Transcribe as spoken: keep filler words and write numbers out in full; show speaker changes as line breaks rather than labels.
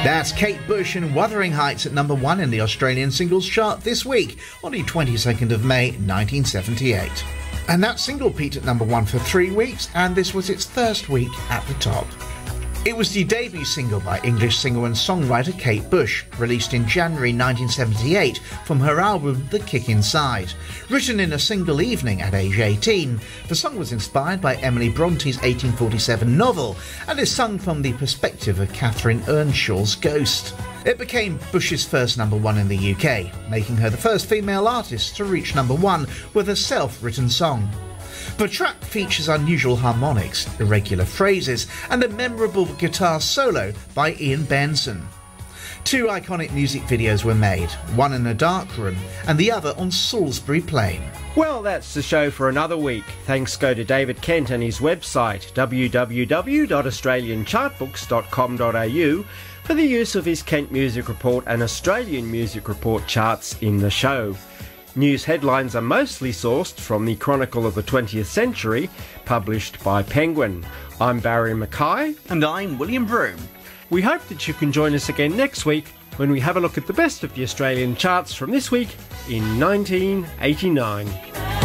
That's Kate Bush and Wuthering Heights at number one in the Australian singles chart this week on the twenty-second of May nineteen seventy-eight. And that single peaked at number one for three weeks, and this was its first week at the top. It was the debut single by English singer and songwriter Kate Bush, released in January nineteen seventy-eight from her album The Kick Inside. Written in a single evening at age eighteen, the song was inspired by Emily Bronte's eighteen forty-seven novel and is sung from the perspective of Catherine Earnshaw's ghost. It became Bush's first number one in the U K, making her the first female artist to reach number one with a self-written song. The track features unusual harmonics, irregular phrases, and a memorable guitar solo by Ian Benson. Two iconic music videos were made, one in a dark room and the other on Salisbury Plain.
Well, that's the show for another week. Thanks go to David Kent and his website, w w w dot australian chartbooks dot com dot a u, for the use of his Kent Music Report and Australian Music Report charts in the show. News headlines are mostly sourced from the Chronicle of the twentieth Century, published by Penguin. I'm Barry Mackay.
And I'm William Broome.
We hope that you can join us again next week when we have a look at the best of the Australian charts from this week in nineteen eighty-nine.